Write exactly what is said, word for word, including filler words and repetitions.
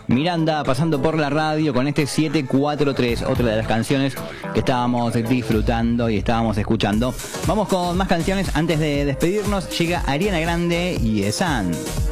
Miranda pasando por la radio con este siete cuatro tres, otra de las canciones que estábamos disfrutando y estábamos escuchando. Vamos con más canciones antes de despedirnos. Llega Ariana Grande y Esan.